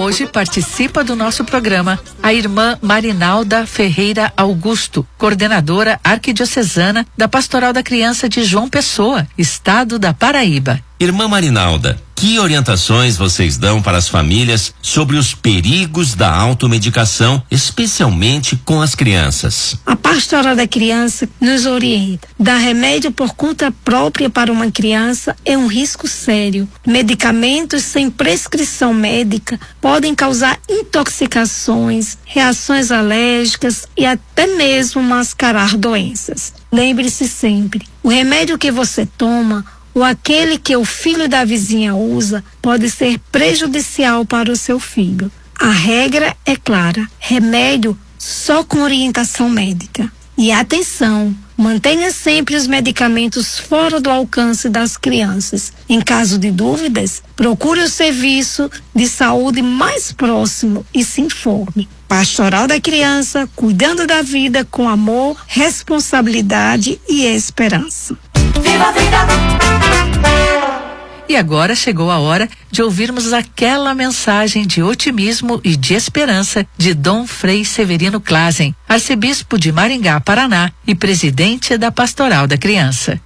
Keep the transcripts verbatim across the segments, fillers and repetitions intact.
hoje participa do nosso programa a irmã Marinalda Ferreira Augusto, coordenadora arquidiocesana da Pastoral da Criança de João Pessoa, estado da Paraíba. Irmã Marinalda, que orientações vocês dão para as famílias sobre os perigos da automedicação, especialmente com as crianças? A Pastoral da Criança nos orienta. Dar remédio por conta própria para uma criança é um risco sério. Medicamentos sem prescrição médica podem causar intoxicações, reações alérgicas e até mesmo mascarar doenças. Lembre-se sempre, o remédio que você toma ou aquele que o filho da vizinha usa pode ser prejudicial para o seu filho. A regra é clara: remédio só com orientação médica. E atenção, mantenha sempre os medicamentos fora do alcance das crianças. Em caso de dúvidas, procure o serviço de saúde mais próximo e se informe. Pastoral da Criança, cuidando da vida com amor, responsabilidade e esperança. Viva a vida! E agora chegou a hora de ouvirmos aquela mensagem de otimismo e de esperança de Dom Frei Severino Clasen, arcebispo de Maringá, Paraná e presidente da Pastoral da Criança.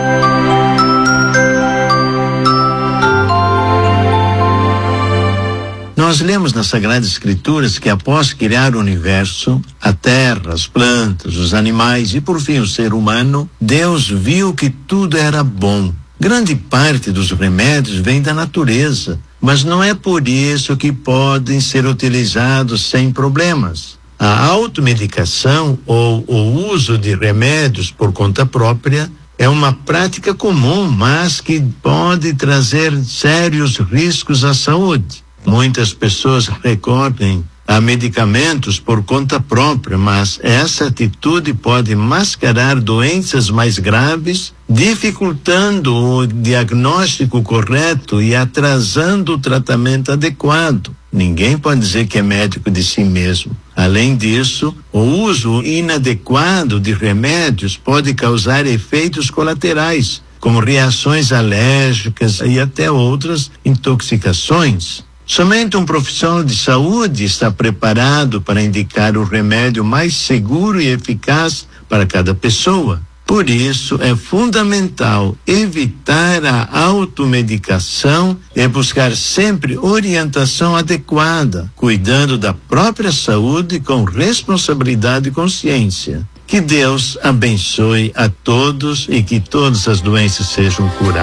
Nós lemos nas Sagradas Escrituras que após criar o universo, a terra, as plantas, os animais e por fim o ser humano, Deus viu que tudo era bom. Grande parte dos remédios vem da natureza, mas não é por isso que podem ser utilizados sem problemas. A automedicação ou o uso de remédios por conta própria é uma prática comum, mas que pode trazer sérios riscos à saúde. Muitas pessoas recorrem a medicamentos por conta própria, mas essa atitude pode mascarar doenças mais graves, dificultando o diagnóstico correto e atrasando o tratamento adequado. Ninguém pode dizer que é médico de si mesmo. Além disso, o uso inadequado de remédios pode causar efeitos colaterais, como reações alérgicas e até outras intoxicações. Somente um profissional de saúde está preparado para indicar o remédio mais seguro e eficaz para cada pessoa. Por isso, é fundamental evitar a automedicação e buscar sempre orientação adequada, cuidando da própria saúde com responsabilidade e consciência. Que Deus abençoe a todos e que todas as doenças sejam curadas.